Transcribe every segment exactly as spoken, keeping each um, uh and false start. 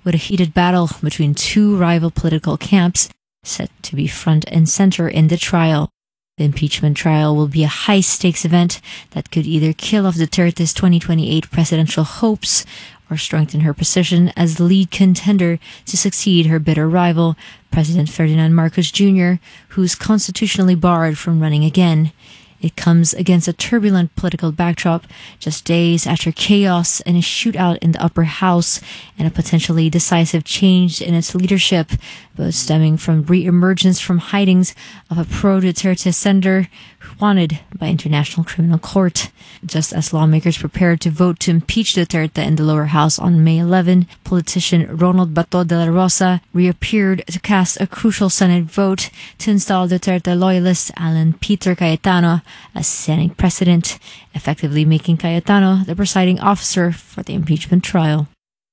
with a heated battle between two rival political camps set to be front and center in the trial. The impeachment trial will be a high-stakes event that could either kill off Duterte's twenty twenty-eight presidential hopes or strengthen her position as the lead contender to succeed her bitter rival, President Ferdinand Marcos Junior, who's constitutionally barred from running again. It comes against a turbulent political backdrop just days after chaos and a shootout in the upper house and a potentially decisive change in its leadership, both stemming from re-emergence from hidings of a pro-Duterte senator wanted by International Criminal Court. Just as lawmakers prepared to vote to impeach Duterte in the lower house on May eleventh, politician Ronald Bato de la Rosa reappeared to cast a crucial Senate vote to install Duterte loyalist Alan Peter Cayetano as Senate president, effectively making Cayetano the presiding officer for the impeachment trial.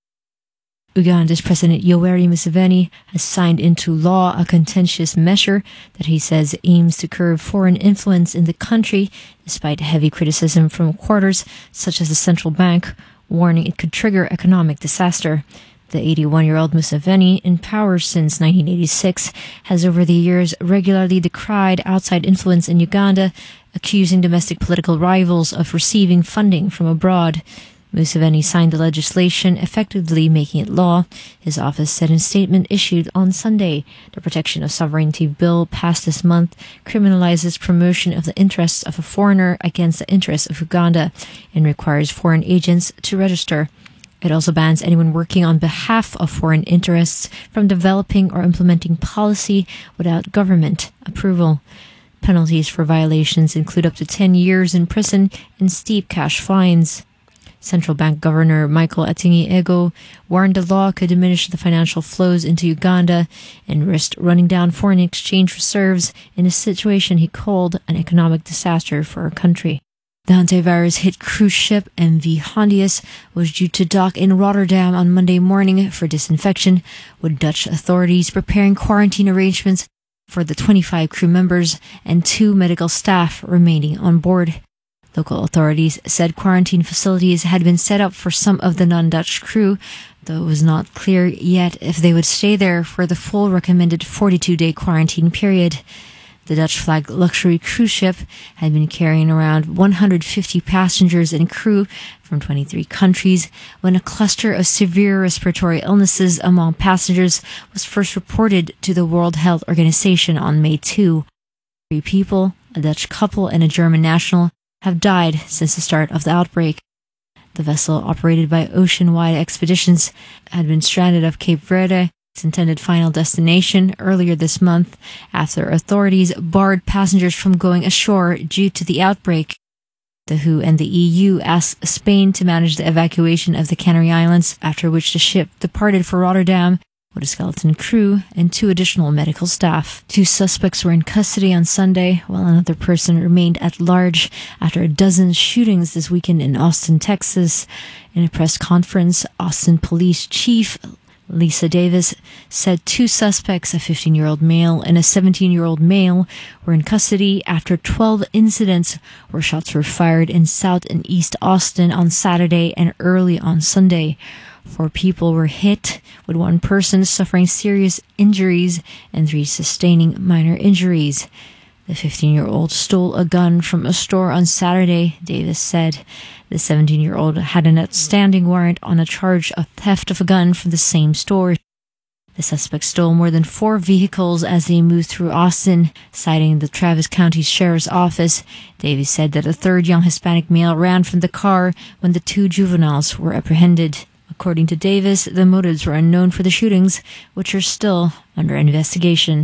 Uganda's President Yoweri Museveni has signed into law a contentious measure that he says aims to curb foreign influence in the country, despite heavy criticism from quarters such as the central bank, warning it could trigger economic disaster. The eighty-one-year-old Museveni, in power since nineteen eighty-six, has over the years regularly decried outside influence in Uganda, accusing domestic political rivals of receiving funding from abroad. Museveni signed the legislation, effectively making it law. His office said in a statement issued on Sunday, the Protection of Sovereignty Bill passed this month criminalizes promotion of the interests of a foreigner against the interests of Uganda and requires foreign agents to register. It also bans anyone working on behalf of foreign interests from developing or implementing policy without government approval. Penalties for violations include up to ten years in prison and steep cash fines. Central Bank Governor Michael Atingi Ego warned the law could diminish the financial flows into Uganda and risk running down foreign exchange reserves in a situation he called an economic disaster for our country. The antivirus-hit cruise ship M V Hondius was due to dock in Rotterdam on Monday morning for disinfection, with Dutch authorities preparing quarantine arrangements for the twenty-five crew members and two medical staff remaining on board. Local authorities said quarantine facilities had been set up for some of the non-Dutch crew, though it was not clear yet if they would stay there for the full recommended forty-two day quarantine period. The Dutch-flagged luxury cruise ship had been carrying around one hundred fifty passengers and crew from twenty-three countries when a cluster of severe respiratory illnesses among passengers was first reported to the World Health Organization on May second. Three people, a Dutch couple and a German national, have died since the start of the outbreak. The vessel, operated by Ocean Wide Expeditions, had been stranded off Cape Verde, its intended final destination, earlier this month after authorities barred passengers from going ashore due to the outbreak. The W H O and the E U asked Spain to manage the evacuation of the Canary Islands, after which the ship departed for Rotterdam with a skeleton crew and two additional medical staff. Two suspects were in custody on Sunday, while another person remained at large after a dozen shootings this weekend in Austin, Texas. In a press conference, Austin Police Chief Lisa Davis said two suspects, a fifteen-year-old male and a seventeen-year-old male, were in custody after twelve incidents where shots were fired in South and East Austin on Saturday and early on Sunday. Four people were hit, with one person suffering serious injuries and three sustaining minor injuries. The fifteen-year-old stole a gun from a store on Saturday, Davis said. The seventeen-year-old had an outstanding warrant on a charge of theft of a gun from the same store. The suspect stole more than four vehicles as they moved through Austin, citing the Travis County Sheriff's Office. Davis said that a third young Hispanic male ran from the car when the two juveniles were apprehended. According to Davis, the motives were unknown for the shootings, which are still under investigation.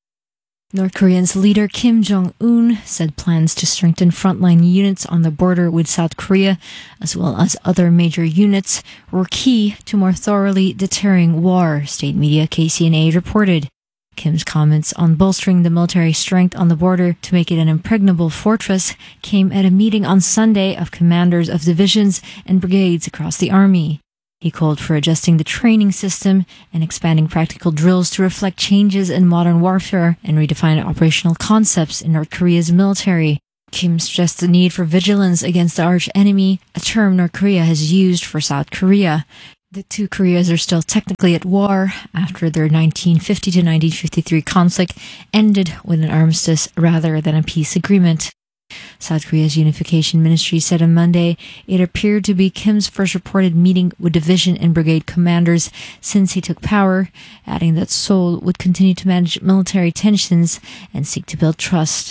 North Korea's leader Kim Jong-un said plans to strengthen frontline units on the border with South Korea, as well as other major units, were key to more thoroughly deterring war, state media K C N A reported. Kim's comments on bolstering the military strength on the border to make it an impregnable fortress came at a meeting on Sunday of commanders of divisions and brigades across the army. He called for adjusting the training system and expanding practical drills to reflect changes in modern warfare and redefine operational concepts in North Korea's military. Kim stressed the need for vigilance against the arch-enemy, a term North Korea has used for South Korea. The two Koreas are still technically at war after their nineteen fifty to nineteen fifty-three conflict ended with an armistice rather than a peace agreement. South Korea's Unification Ministry said on Monday it appeared to be Kim's first reported meeting with division and brigade commanders since he took power, adding that Seoul would continue to manage military tensions and seek to build trust.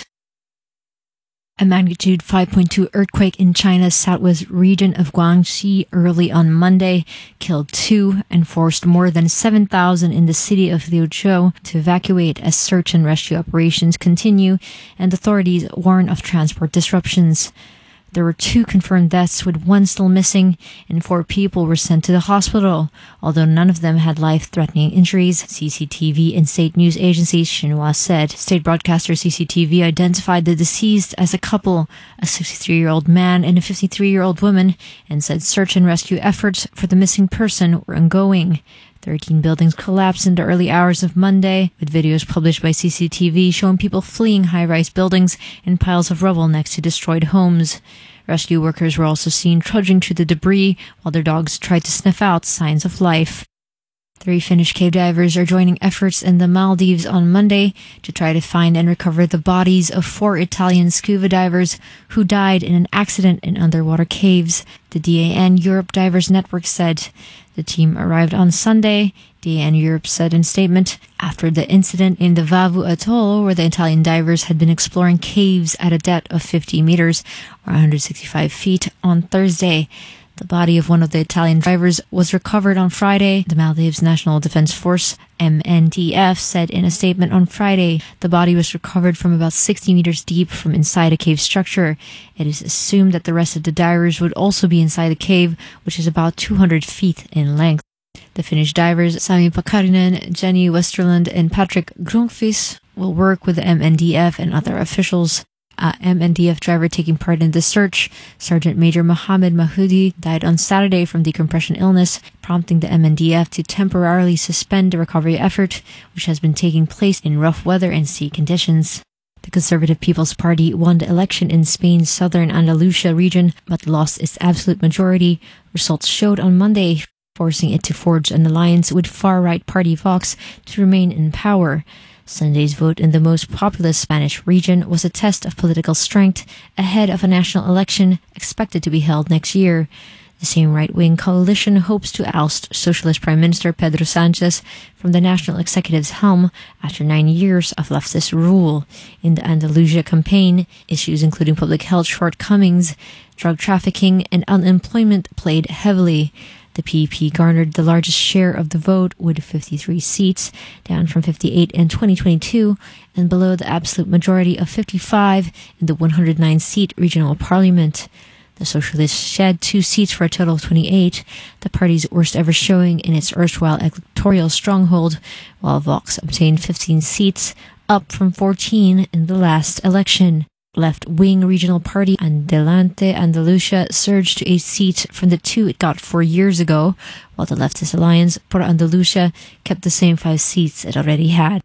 A magnitude five point two earthquake in China's southwest region of Guangxi early on Monday killed two and forced more than seven thousand in the city of Liuzhou to evacuate as search and rescue operations continue and authorities warn of transport disruptions. There were two confirmed deaths, with one still missing, and four people were sent to the hospital, although none of them had life-threatening injuries, C C T V and state news agency Xinhua said. State broadcaster C C T V identified the deceased as a couple, a sixty-three-year-old man and a fifty-three-year-old woman, and said search and rescue efforts for the missing person were ongoing. thirteen buildings collapsed in the early hours of Monday, with videos published by C C T V showing people fleeing high-rise buildings and piles of rubble next to destroyed homes. Rescue workers were also seen trudging through the debris while their dogs tried to sniff out signs of life. Three Finnish cave divers are joining efforts in the Maldives on Monday to try to find and recover the bodies of four Italian scuba divers who died in an accident in underwater caves, the D A N Europe Divers Network said. The team arrived on Sunday, D A N Europe said in a statement, after the incident in the Vavu Atoll, where the Italian divers had been exploring caves at a depth of fifty meters, or one hundred sixty-five feet, on Thursday. The body of one of the Italian divers was recovered on Friday, the Maldives National Defense Force, M N D F, said in a statement on Friday. The body was recovered from about sixty meters deep from inside a cave structure. It is assumed that the rest of the divers would also be inside the cave, which is about two hundred feet in length. The Finnish divers, Sami Pakarinen, Jenny Westerlund, and Patrick Grunqvist, will work with the M N D F and other officials. A M N D F driver taking part in the search, Sergeant Major Mohammed Mahoudi, died on Saturday from decompression illness, prompting the M N D F to temporarily suspend the recovery effort, which has been taking place in rough weather and sea conditions. The Conservative People's Party won the election in Spain's southern Andalusia region, but lost its absolute majority, results showed on Monday, forcing it to forge an alliance with far-right party Vox to remain in power. Sunday's vote in the most populous Spanish region was a test of political strength ahead of a national election expected to be held next year. The same right-wing coalition hopes to oust Socialist Prime Minister Pedro Sanchez from the national executive's helm after nine years of leftist rule. In the Andalusia campaign, issues including public health shortcomings, drug trafficking, and unemployment played heavily. The P E P garnered the largest share of the vote with fifty-three seats, down from fifty-eight in twenty twenty-two, and below the absolute majority of fifty-five in the one hundred nine seat regional parliament. The Socialists shed two seats for a total of twenty-eight, the party's worst ever showing in its erstwhile electoral stronghold, while Vox obtained fifteen seats, up from fourteen in the last election. Left-wing regional party Adelante Andalusia surged to eight seats from the two it got four years ago, while the leftist alliance Por Andalusia kept the same five seats it already had.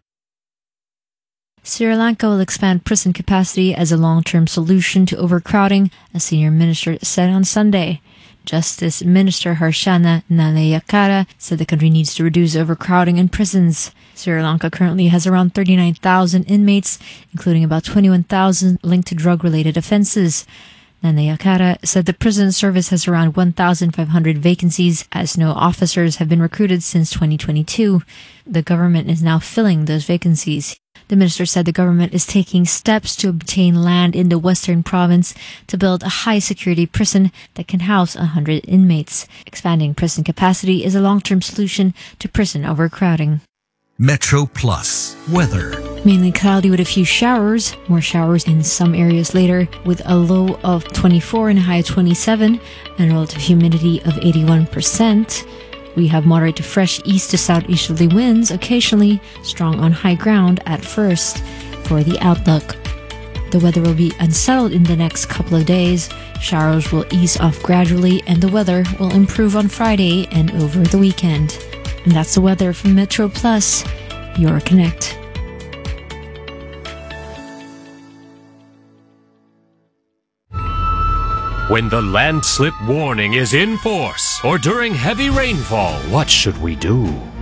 Sri Lanka will expand prison capacity as a long-term solution to overcrowding, a senior minister said on Sunday. Justice Minister Harshana Nanayakkara said the country needs to reduce overcrowding in prisons. Sri Lanka currently has around thirty-nine thousand inmates, including about twenty-one thousand linked to drug-related offenses. Nanayakkara said the prison service has around one thousand five hundred vacancies, as no officers have been recruited since twenty twenty-two. The government is now filling those vacancies. The minister said the government is taking steps to obtain land in the western province to build a high-security prison that can house one hundred inmates. Expanding prison capacity is a long-term solution to prison overcrowding. Metro Plus weather. Mainly cloudy with a few showers, more showers in some areas later, with a low of twenty-four and a high of twenty-seven, and relative humidity of eighty-one percent. We have moderate to fresh east to southeasterly winds, occasionally strong on high ground at first. For the outlook, the weather will be unsettled in the next couple of days. Showers will ease off gradually, and the weather will improve on Friday and over the weekend. And that's the weather from Metro Plus, your Connect. When the landslip warning is in force or during heavy rainfall, what should we do?